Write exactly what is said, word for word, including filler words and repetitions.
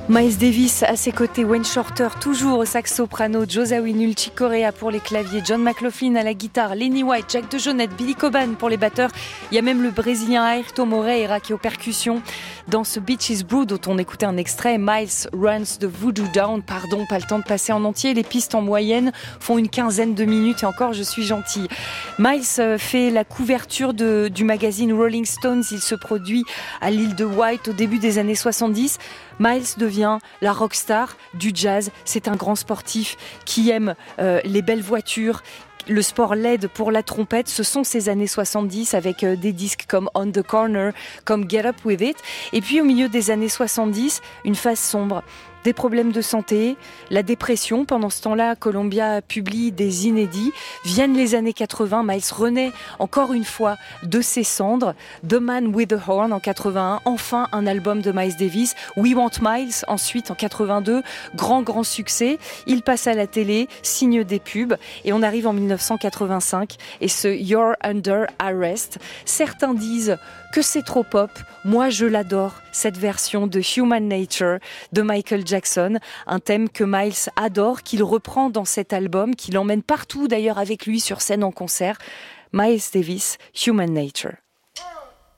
Miles Davis à ses côtés, Wayne Shorter toujours au sax soprano, Joe Zawinul, Chick Corea pour les claviers, John McLaughlin à la guitare, Lenny White, Jack DeJohnette, Billy Coban pour les batteurs. Il y a même le Brésilien Ayrton Moreira qui est aux percussions. Dans ce Beaches Brew dont on écoutait un extrait, Miles runs the Voodoo Down, pardon, pas le temps de passer en entier. Les pistes en moyenne font une quinzaine de minutes et encore je suis gentille. Miles fait la couverture de, du magazine Rolling Stones. Il se produit à l'île de White au début des années soixante-dix. Miles devient la rockstar du jazz. C'est un grand sportif qui aime euh, les belles voitures. Le sport l'aide pour la trompette. Ce sont ces années soixante-dix avec euh, des disques comme On the Corner, comme Get Up With It. Et puis au milieu des années soixante-dix, une phase sombre. Des problèmes de santé, la dépression. Pendant ce temps-là, Columbia publie des inédits. Viennent les années quatre-vingts. Miles renaît encore une fois de ses cendres. The Man with the Horn en quatre-vingt-un. Enfin, un album de Miles Davis. We Want Miles ensuite en quatre-vingt-deux. Grand, grand succès. Il passe à la télé, signe des pubs. Et on arrive en dix-neuf cent quatre-vingt-cinq. Et ce You're Under Arrest. Certains disent que c'est trop pop. Moi, je l'adore. Cette version de Human Nature de Michael Jackson, un thème que Miles adore, qu'il reprend dans cet album, qu'il emmène partout d'ailleurs avec lui sur scène en concert. Miles Davis, Human Nature.